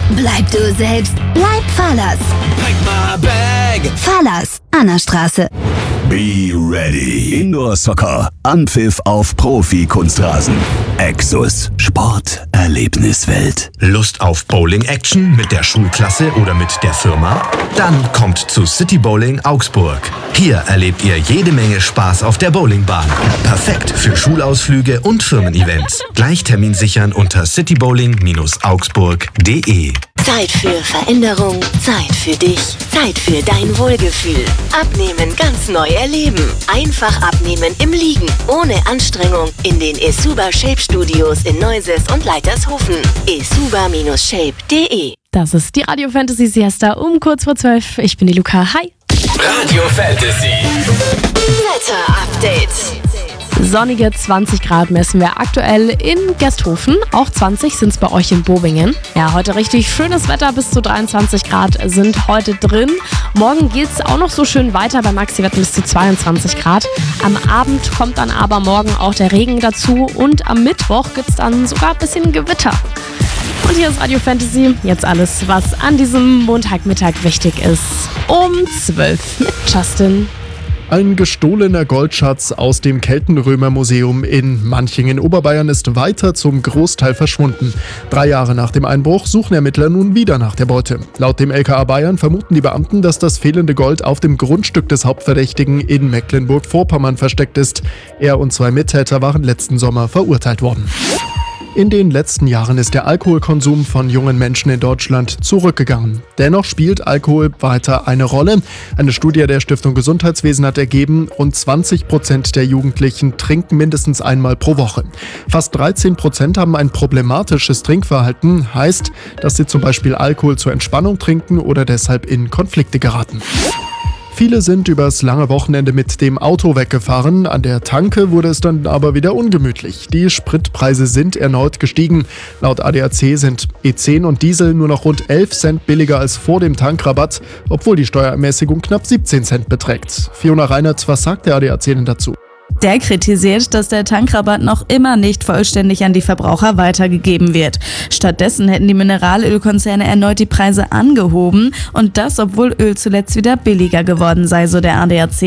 Bleib du selbst, bleib Fahrlers. Pack my bag. Fahrlers, Annastraße. Be ready. Indoor Soccer. Anpfiff auf Profi-Kunstrasen. Exus. Sport. Erlebniswelt. Lust auf Bowling-Action mit der Schulklasse oder mit der Firma? Dann kommt zu City Bowling Augsburg. Hier erlebt ihr jede Menge Spaß auf der Bowlingbahn. Perfekt für Schulausflüge und Firmen-Events. Gleich Termin sichern unter citybowling-augsburg.de. Zeit für Veränderung, Zeit für dich, Zeit für dein Wohlgefühl. Abnehmen ganz neu erleben. Einfach abnehmen im Liegen, ohne Anstrengung in den Esuba Shape Studios in Neuses und Leitershofen. esuba-shape.de. Das ist die Radio Fantasy Siesta um kurz vor 12. Ich bin die Luca. Hi. Radio Fantasy. Wetter-Update. Sonnige 20 Grad messen wir aktuell in Gersthofen. Auch 20 sind es bei euch in Bobingen. Ja, heute richtig schönes Wetter. Bis zu 23 Grad sind heute drin. Morgen geht es auch noch so schön weiter. Bei Maxi-Werten bis zu 22 Grad. Am Abend kommt dann aber morgen auch der Regen dazu. Und am Mittwoch gibt es dann sogar ein bisschen Gewitter. Und hier ist Radio Fantasy. Jetzt alles, was an diesem Montagmittag wichtig ist. Um 12 mit Justin. Ein gestohlener Goldschatz aus dem Keltenrömer-Museum in Manchingen-Oberbayern ist weiter zum Großteil verschwunden. 3 Jahre nach dem Einbruch suchen Ermittler nun wieder nach der Beute. Laut dem LKA Bayern vermuten die Beamten, dass das fehlende Gold auf dem Grundstück des Hauptverdächtigen in Mecklenburg-Vorpommern versteckt ist. Er und 2 Mittäter waren letzten Sommer verurteilt worden. In den letzten Jahren ist der Alkoholkonsum von jungen Menschen in Deutschland zurückgegangen. Dennoch spielt Alkohol weiter eine Rolle. Eine Studie der Stiftung Gesundheitswesen hat ergeben, rund 20% der Jugendlichen trinken mindestens einmal pro Woche. Fast 13% haben ein problematisches Trinkverhalten, heißt, dass sie zum Beispiel Alkohol zur Entspannung trinken oder deshalb in Konflikte geraten. Viele sind übers lange Wochenende mit dem Auto weggefahren. An der Tanke wurde es dann aber wieder ungemütlich. Die Spritpreise sind erneut gestiegen. Laut ADAC sind E10 und Diesel nur noch rund 11 Cent billiger als vor dem Tankrabatt, obwohl die Steuerermäßigung knapp 17 Cent beträgt. Fiona Reinert, was sagt der ADAC denn dazu? Der kritisiert, dass der Tankrabatt noch immer nicht vollständig an die Verbraucher weitergegeben wird. Stattdessen hätten die Mineralölkonzerne erneut die Preise angehoben und das, obwohl Öl zuletzt wieder billiger geworden sei, so der ADAC.